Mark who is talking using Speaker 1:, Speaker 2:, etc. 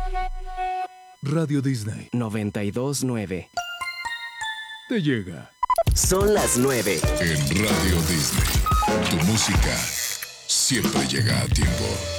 Speaker 1: Radio Disney
Speaker 2: 92.9.
Speaker 1: te llega.
Speaker 2: Son las 9.
Speaker 3: En Radio Disney, tu música siempre llega a tiempo.